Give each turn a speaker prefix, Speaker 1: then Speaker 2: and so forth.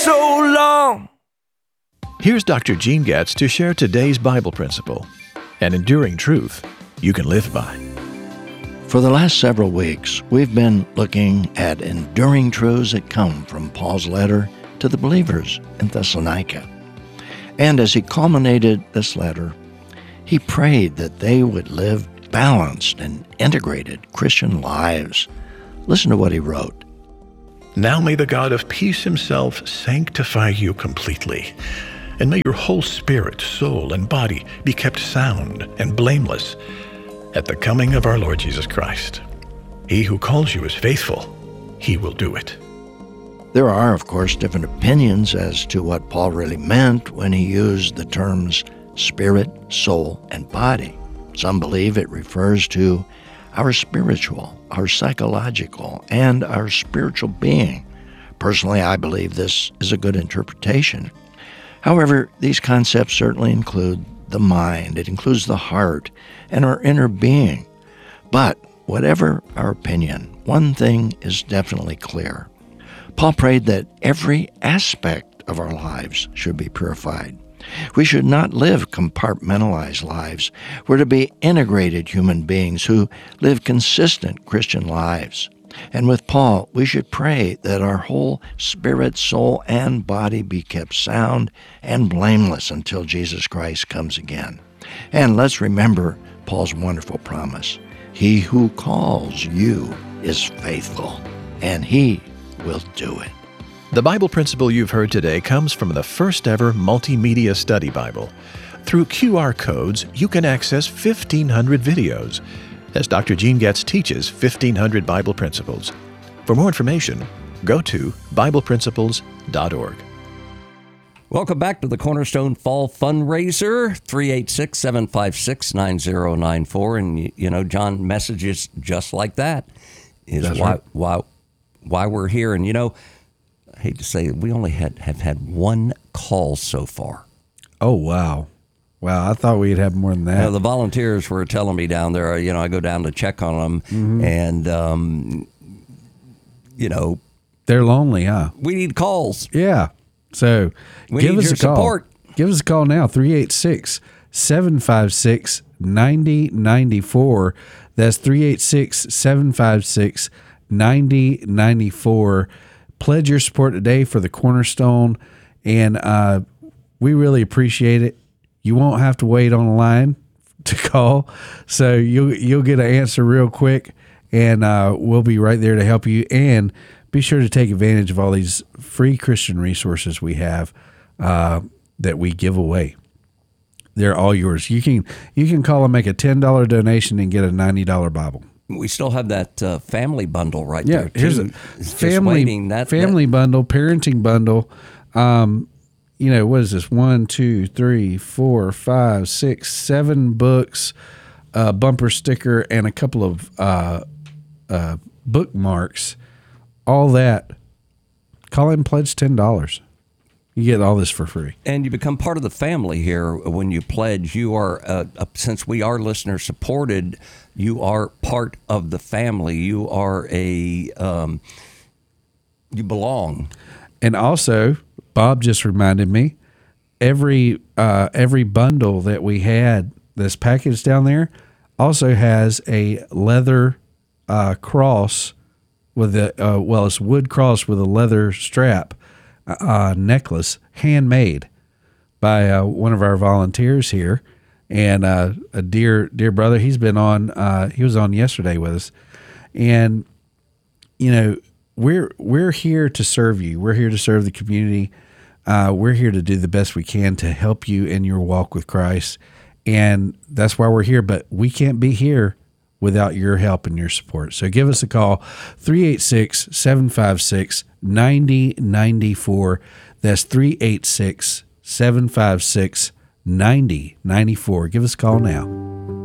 Speaker 1: so long.
Speaker 2: Here's Dr. Gene Getz to share today's Bible principle, an enduring truth you can live by.
Speaker 3: For the last several weeks, we've been looking at enduring truths that come from Paul's letter to the believers in Thessalonica. And as he culminated this letter, he prayed that they would live balanced and integrated Christian lives. Listen to what he wrote.
Speaker 2: Now may the God of peace himself sanctify you completely, and may your whole spirit, soul, and body be kept sound and blameless at the coming of our Lord Jesus Christ. He who calls you is faithful. He will do it.
Speaker 3: There are, of course, different opinions as to what Paul really meant when he used the terms spirit, soul, and body. Some believe it refers to our spiritual, our psychological, and our spiritual being. Personally, I believe this is a good interpretation. However, these concepts certainly include the mind, it includes the heart, and our inner being. But whatever our opinion, one thing is definitely clear. Paul prayed that every aspect of our lives should be purified. We should not live compartmentalized lives. We're to be integrated human beings who live consistent Christian lives. And with Paul, we should pray that our whole spirit, soul, and body be kept sound and blameless until Jesus Christ comes again. And let's remember Paul's wonderful promise. He who calls you is faithful, and he will do it.
Speaker 2: The Bible principle you've heard today comes from the first ever multimedia study Bible. Through QR codes, you can access 1,500 videos as Dr. Gene Getz teaches 1,500 Bible principles. For more information, go to BiblePrinciples.org.
Speaker 4: Welcome back to the Cornerstone Fall Fundraiser, 386-756-9094. And, you know, John, messages just like that is why we're here. And, you know, I hate to say it, we only have had one call so far.
Speaker 5: Oh, wow. Wow, I thought we'd have more than that.
Speaker 4: You know, the volunteers were telling me down there, you know, I go down to check on them, and, you know.
Speaker 5: They're lonely, huh?
Speaker 4: We need calls.
Speaker 5: Yeah. So give us a call. Support. Give us a call now, 386-756-9094. That's 386-756-9094. Pledge your support today for the Cornerstone, and we really appreciate it. You won't have to wait on a line to call, so you'll get an answer real quick, and we'll be right there to help you. And be sure to take advantage of all these free Christian resources we have that we give away. They're all yours. You can call and make a $10 donation and get a $90 Bible.
Speaker 4: We still have that family bundle right there, too.
Speaker 5: Here's a family bundle, parenting bundle. You know, what is this? 1, 2, 3, 4, 5, 6, 7 books, a bumper sticker, and a couple of bookmarks. All that. Call and pledge $10. You get all this for free.
Speaker 4: And you become part of the family here when you pledge. You are, since we are listener supported, you are part of the family. You are you belong. And
Speaker 5: also, Bob just reminded me, every bundle that we had, this package down there, also has a leather cross with it's wood cross with a leather strap necklace, handmade by one of our volunteers here, and a dear brother. He's been on. He was on yesterday with us, and you know, we're here to serve you. We're here to serve the community. We're here to do the best we can to help you in your walk with Christ, and that's why we're here. But we can't be here without your help and your support. So give us a call, 386-756-9094. That's 386-756-9094. Give us a call now.